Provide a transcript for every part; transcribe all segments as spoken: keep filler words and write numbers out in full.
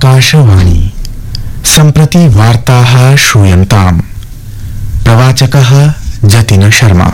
आकाशवाणी सम्प्रति वार्ताः श्रूयन्ताम्। प्रवाचकः जतिन शर्मा।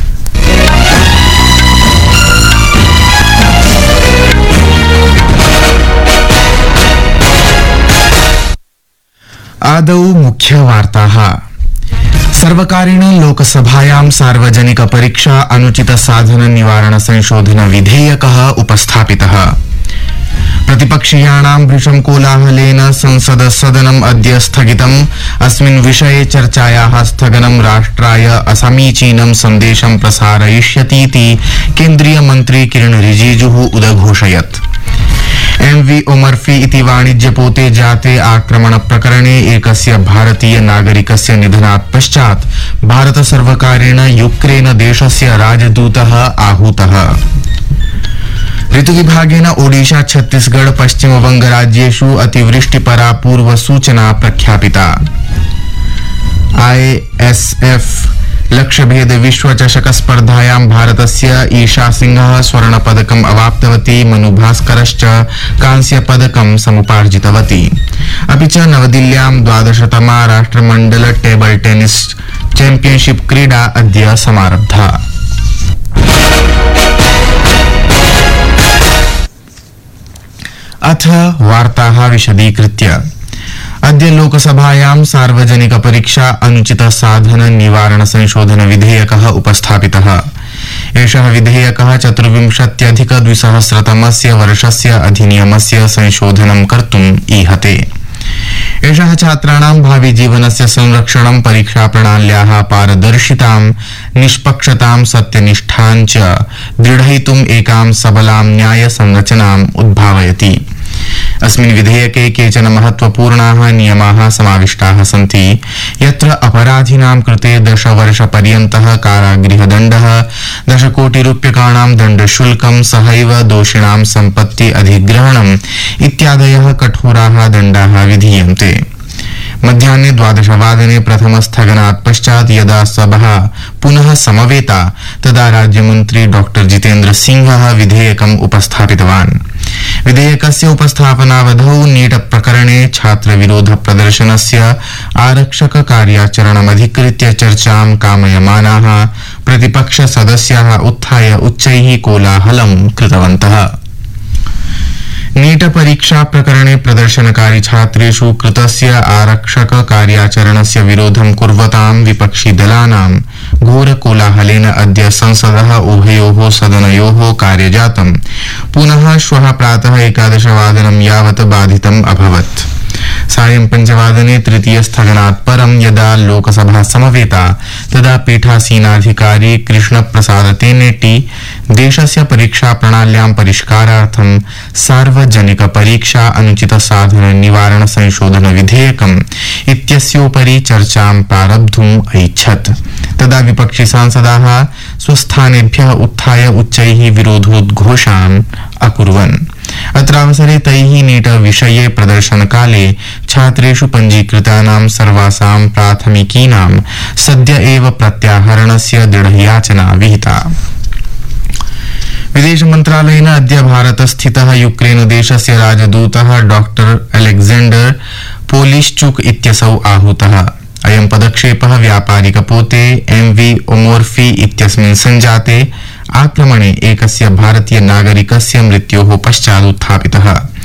आदौ मुख्यवार्ताः। सर्वकारेण लोकसभायां सार्वजनिक परीक्षा अनुचित साधन निवारण संशोधन विधेयकः उपस्थापितः। प्रतिपक्षीयाणां भृशं कोलाहलेन संसद सदनम् अद्य स्थगितम्। अस्मिन् विषये चर्चायाः स्थगनं राष्ट्राय असमीचीनं सन्देशं प्रसारयिष्यतीति केन्द्रीय मन्त्री किरण रिजिजुः उदघोषयत्। एमवी ओमर्फी इति वाणिज्यपोते जाते आक्रमण प्रकरणे एकस्य भारतीय नागरिकस्य निधनात् पश्चात् भारत सर्वकारेण यूक्रेन देशस्य राजदूतः आहूतः। ऋतुविभागेन ओडिशा छत्तीसगढ़ पश्चिमबंग राज्येषु अतिवृष्टिपरा पूर्व सूचना प्रख्यापिता। आईएसएफ लक्ष्यभेद विश्वचषक स्पर्धायां भारतस्य ईशा सिंहः स्वर्णपदकम् अवाप्तवती। मनु भास्करश्च कांस्यपदकं समुपार्जितवती। अपि च नवदिल्ल्यां द्वादशतमा राष्ट्रमण्डल टेबल टेनिस चैम्पियनशिप क्रीडा अद्य समारब्धा। अथ वार्ताः विशदीकृत्य। अद्य लोकसभायां सार्वजनिक परीक्षा अनुचित साधन निवारण संशोधन विधेयकः उपस्थापितः। एषः विधेयकः चतुर्विंशत्यधिक द्विसहस्रतमस्य वर्षस्य अधिनियमस्य संशोधनं कर्तुम् ईहते। एषः छात्राणां भावि जीवनस्य संरक्षणं, परीक्षा प्रणाल्याः पारदर्शितां, निष्पक्षतां, सत्यनिष्ठां च दृढयितुम् एकां सबलां न्याय संरचनाम् उद्भावयति। अस्मिन् विधेयके केचन महत्वपूर्णाः नियमाः समाविष्टाः सन्ति, यत्र अपराधिनां कृते दश वर्षपर्यन्तः कारागृहदण्डः, दशकोटिरूप्यकाणां दण्डशुल्कं सहैव दोषिणां सम्पत्ति अधिग्रहणम् इत्यादयः कठोराः दण्डाः विधीयन्ते। मध्याह्ने द्वादशवादने प्रथम स्थगनात् पश्चात् यदा सभा पुनः समवेता तदा राज्यमन्त्री डॉक्टर जितेन्द्र सिंहः विधेयकम् उपस्थापितवान्। विधेयकस्य उपस्थापनावधौ नीट प्रकरणे छात्रविरोध प्रदर्शनस्य आरक्षक कार्याचरणमधिकृत्य चर्चां कामयमानाः प्रतिपक्ष सदस्याः उत्थाय उच्चैः कोलाहलं कृतवन्तः। नीट परीक्षा प्रकरणे प्रदर्शनकारी छात्रेषु कृतस्य आरक्षक कार्याचरणस्य विरोधं कुर्वतां विपक्षी दलानां घोर कोलाहलेन अद्य संसदः उभयोः सदनयोः कार्यजातं पुनः श्वः प्रातः एकादशवादनं यावत् बाधितम् अभवत्। सायं पञ्चवादने तृतीय स्थगनात् परं यदा लोकसभा समवेता तदा पीठासीनाधिकारी कृष्णप्रसाद तेनेटी देशस्य परीक्षा प्रणाल्यां परिष्कारार्थं सार्वजनिक परीक्षा अनुचित साधन निवारण संशोधन विधेयकम् इत्यस्योपरि चर्चां प्रारब्धुम् ऐच्छत्। तदा विपक्षी सांसदाः स्वस्थानेभ्यः उत्थाय उच्चैः विरोधोद्घोषान् अकुर्वन्। अत्रावसरे तैः नीट विषये प्रदर्शनकाले छात्रेषु पञ्जीकृतानां सर्वासां प्राथमिकीनां सद्य एव प्रत्याहरणस्य दृढयाचना विहिता। विदेश मन्त्रालयेन अद्य भारतस्थितः यूक्रेन देशस्य राजदूतः डॉक्टर अलेक्जेंडर पोलिश्चुक इत्यसौ आहूतः। अयं पदक्षेपः व्यापारिकपोते एमवी ओमोर्फी इत्यस्मिन् सञ्जाते आक्रमणे एकस्य भारतीय नागरिकस्य मृत्योः पश्चात् उत्थापितः।